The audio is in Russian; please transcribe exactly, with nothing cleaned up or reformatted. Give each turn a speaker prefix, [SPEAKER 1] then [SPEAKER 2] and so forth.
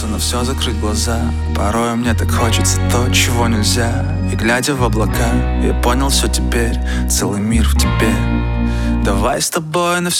[SPEAKER 1] хочется на все закрыть глаза. Порой мне так хочется то, чего нельзя. И глядя в облака, я понял все теперь. Целый мир в тебе. Давай с тобой на